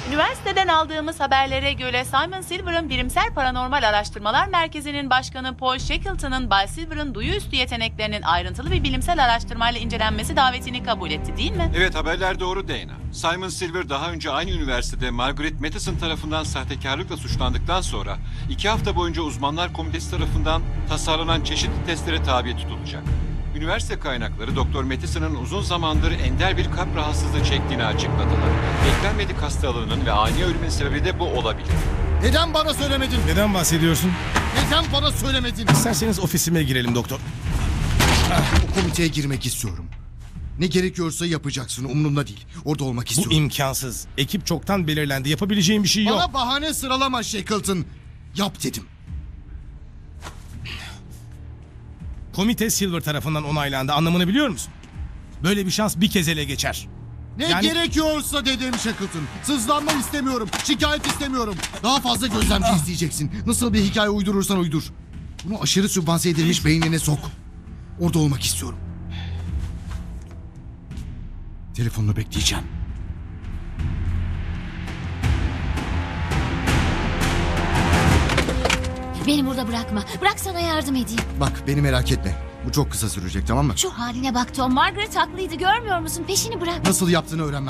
Üniversiteden aldığımız haberlere göre Simon Silver'ın Bilimsel Paranormal Araştırmalar Merkezi'nin başkanı Paul Shackleton'ın Bay Silver'ın duyu üstü yeteneklerinin ayrıntılı bir bilimsel araştırmayla incelenmesi davetini kabul etti, değil mi? Evet, haberler doğru Dana. Simon Silver daha önce aynı üniversitede Margaret Matheson tarafından sahtekarlıkla suçlandıktan sonra 2 hafta boyunca uzmanlar komitesi tarafından tasarlanan çeşitli testlere tabi tutulacak. Üniversite kaynakları Doktor Matheson'ın uzun zamandır ender bir kalp rahatsızlığı çektiğini açıkladılar. Beklenmedik hastalığının ve ani ölümün sebebi de bu olabilir. Neden bana söylemedin? Neden bahsediyorsun? Neden bana söylemedin? İsterseniz ofisime girelim doktor. O komiteye girmek istiyorum. Ne gerekiyorsa yapacaksın, umurumda değil. Orada olmak Bu istiyorum. imkansız. Ekip çoktan belirlendi. Yapabileceğim bir şey yok. Bana bahane sıralama Shackleton. Yap dedim. Komite Silver tarafından onaylandı. Anlamını biliyor musun? Böyle bir şans bir kez ele geçer. Ne Yani- gerekiyorsa dedim Shackleton. Sızlanma istemiyorum, şikayet istemiyorum. Daha fazla gözlemci isteyeceksin. Nasıl bir hikaye uydurursan uydur. Bunu aşırı sübvanse edilmiş beynine sok. Orada olmak istiyorum. Telefonunu bekleyeceğim. Beni burada bırakma. Bırak sana yardım edeyim. Bak beni merak etme. Bu çok kısa sürecek, tamam mı? Şu haline bak Tom. Margaret haklıydı, görmüyor musun? Peşini bırak. Nasıl yaptığını öğrenmem